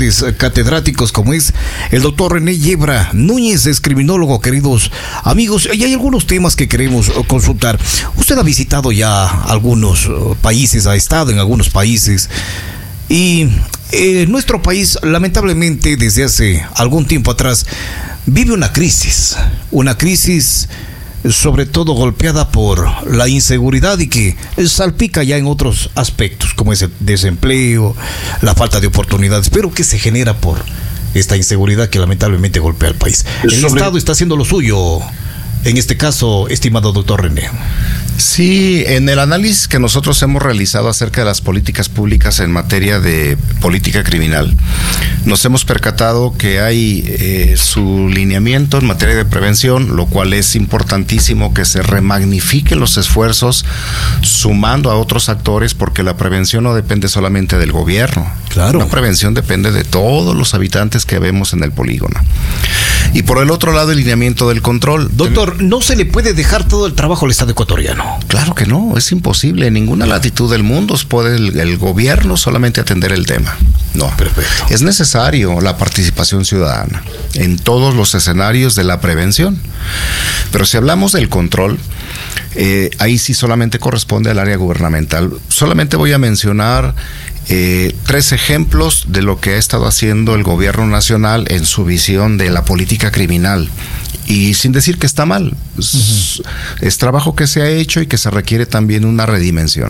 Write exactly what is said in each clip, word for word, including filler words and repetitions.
grandes catedráticos como es el doctor René Yebra Núñez, es criminólogo, queridos amigos, y hay algunos temas que queremos consultar. Usted ha visitado ya algunos países, ha estado en algunos países, y eh, nuestro país, lamentablemente, desde hace algún tiempo atrás, vive una crisis, una crisis sobre todo golpeada por la inseguridad y que salpica ya en otros aspectos, como es el desempleo, la falta de oportunidades, pero que se genera por esta inseguridad que lamentablemente golpea al país. El sobre... Estado está haciendo lo suyo, en este caso, estimado doctor René. Sí, en el análisis que nosotros hemos realizado acerca de las políticas públicas en materia de política criminal, nos hemos percatado que hay eh, su lineamiento en materia de prevención, lo cual es importantísimo que se remagnifiquen los esfuerzos sumando a otros actores, porque la prevención no depende solamente del gobierno. Claro. La prevención depende de todos los habitantes que vemos en el polígono. Y por el otro lado, el lineamiento del control. Doctor, ¿no se le puede dejar todo el trabajo al Estado ecuatoriano? Claro que no, es imposible. En ninguna latitud del mundo puede el, el gobierno solamente atender el tema. No, perfecto. Es necesario la participación ciudadana en todos los escenarios de la prevención. Pero si hablamos del control, eh, ahí sí solamente corresponde al área gubernamental. Solamente voy a mencionar Eh, tres ejemplos de lo que ha estado haciendo el gobierno nacional en su visión de la política criminal, y sin decir que está mal. Uh-huh. es, es trabajo que se ha hecho y que se requiere también una redimensión.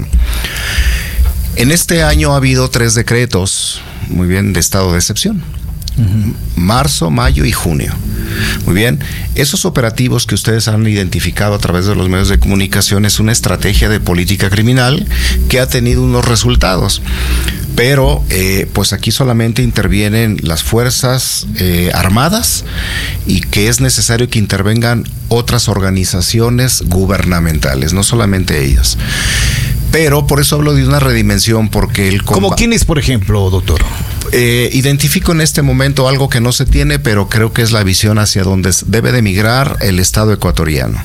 En este año ha habido tres decretos, muy bien, de estado de excepción. Uh-huh. Marzo, mayo y junio. Muy bien, esos operativos que ustedes han identificado a través de los medios de comunicación es una estrategia de política criminal que ha tenido unos resultados, pero eh, pues aquí solamente intervienen las fuerzas eh, armadas, y que es necesario que intervengan otras organizaciones gubernamentales, no solamente ellas. Pero por eso hablo de una redimensión, porque el... ¿Como quiénes, por ejemplo, doctor? Eh, identifico en este momento algo que no se tiene, pero creo que es la visión hacia donde debe de migrar el Estado ecuatoriano.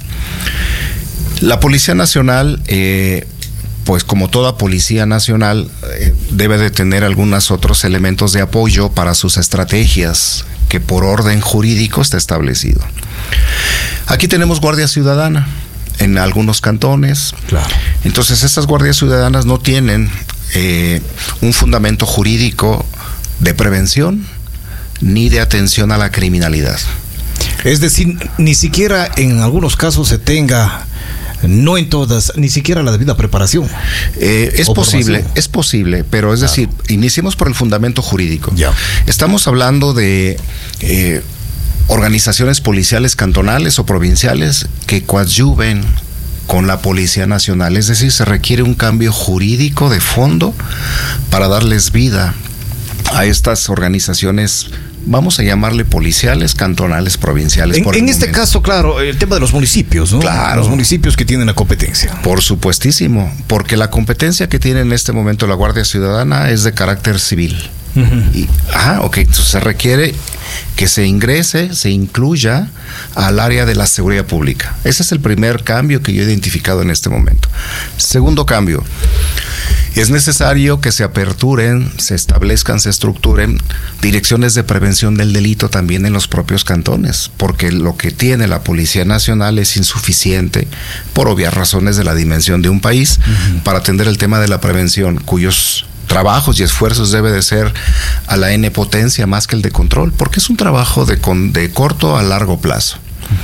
La Policía Nacional, eh, pues como toda Policía Nacional, eh, debe de tener algunos otros elementos de apoyo para sus estrategias, que por orden jurídico está establecido. Aquí tenemos Guardia Ciudadana en algunos cantones. Claro. Entonces, estas guardias ciudadanas no tienen eh, un fundamento jurídico de prevención ni de atención a la criminalidad. Es decir, ni siquiera en algunos casos se tenga, no en todas, ni siquiera la debida preparación. Eh, es posible, formación. es posible, pero es claro. decir, iniciemos por el fundamento jurídico. Ya. Estamos hablando de eh, organizaciones policiales cantonales o provinciales que coadyuven con la Policía Nacional, es decir, se requiere un cambio jurídico de fondo para darles vida a estas organizaciones, vamos a llamarle policiales, cantonales, provinciales. En, en este caso, claro, el tema de los municipios, ¿no? Claro. Los municipios que tienen la competencia. Por supuestísimo, porque la competencia que tiene en este momento la Guardia Ciudadana es de carácter civil. Uh-huh. Y, ah, ok, entonces se requiere que se ingrese, se incluya al área de la seguridad pública. Ese es el primer cambio que yo he identificado en este momento. Segundo cambio, es necesario que se aperturen, se establezcan, se estructuren direcciones de prevención del delito también en los propios cantones, porque lo que tiene la Policía Nacional es insuficiente, por obvias razones de la dimensión de un país, uh-huh. para atender el tema de la prevención, cuyos trabajos y esfuerzos debe de ser a la N potencia más que el de control, porque es un trabajo de, con, de corto a largo plazo.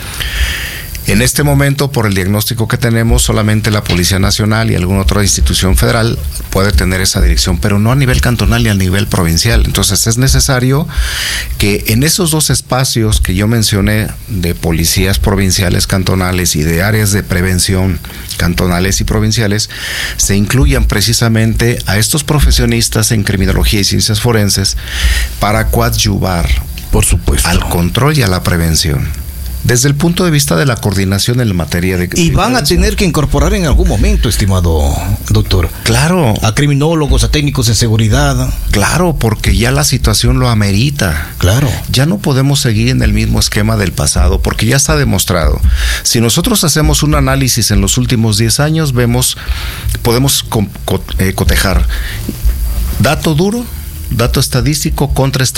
En este momento, por el diagnóstico que tenemos, solamente la Policía Nacional y alguna otra institución federal puede tener esa dirección, pero no a nivel cantonal ni a nivel provincial. Entonces es necesario que en esos dos espacios que yo mencioné, de policías provinciales, cantonales y de áreas de prevención cantonales y provinciales, se incluyan precisamente a estos profesionistas en criminología y ciencias forenses para coadyuvar, por supuesto, al control y a la prevención, desde el punto de vista de la coordinación en la materia de... Y van a tener que incorporar en algún momento, estimado doctor. Claro. A criminólogos, a técnicos de seguridad. Claro, porque ya la situación lo amerita. Claro. Ya no podemos seguir en el mismo esquema del pasado, porque ya está demostrado. Si nosotros hacemos un análisis en los últimos diez años, vemos, podemos co- co- eh, cotejar dato duro, dato estadístico contra estadístico.